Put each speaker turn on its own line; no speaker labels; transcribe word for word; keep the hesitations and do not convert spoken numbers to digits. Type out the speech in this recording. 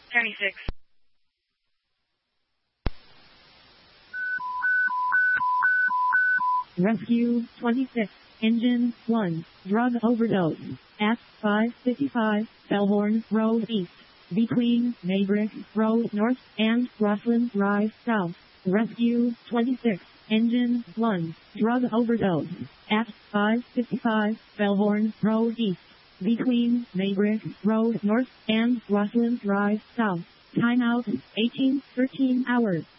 thirty-six.
Rescue twenty-six, Engine one, drug overdose, at five fifty-five, Bellhorn Road East, between Maybrick Road North and Roslyn Drive South. Rescue twenty-six, Engine one, drug overdose, at five fifty-five, Bellhorn Road East, between Maybrick Road North and Roslyn Drive South. Timeout, eighteen thirteen hours.